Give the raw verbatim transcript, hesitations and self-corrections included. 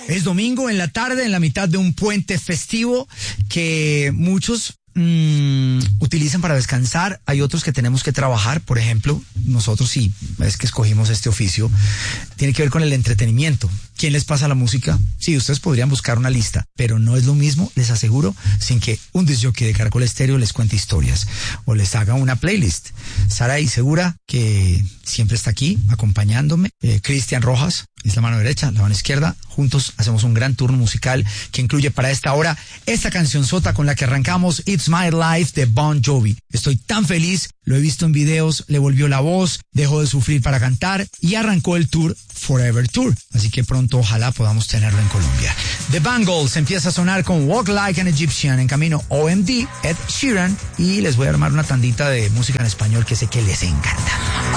Es domingo en la tarde, en la mitad de un puente festivo que muchos mmm, utilizan para descansar. Hay otros que tenemos que trabajar. Por ejemplo, nosotros sí, es que escogimos este oficio, tiene que ver con el entretenimiento. ¿Quién les pasa la música? Sí, ustedes podrían buscar una lista, pero no es lo mismo, les aseguro, sin que un disc-jockey de Caracol Estéreo les cuente historias o les haga una playlist. Saray Segura, que siempre está aquí acompañándome. Eh, Cristian Rojas, es la mano derecha, la mano izquierda. Juntos hacemos un gran turno musical que incluye para esta hora esta cancionzota con la que arrancamos, It's My Life de Bon Jovi. Estoy tan feliz, lo he visto en videos, le volvió la voz, dejó de sufrir para cantar y arrancó el tour Forever Tour. Así que pronto ojalá podamos tenerlo en Colombia. The Bangles empieza a sonar con Walk Like an Egyptian, en camino O M D, Ed Sheeran, y les voy a armar una tandita de música en español que sé que les encanta.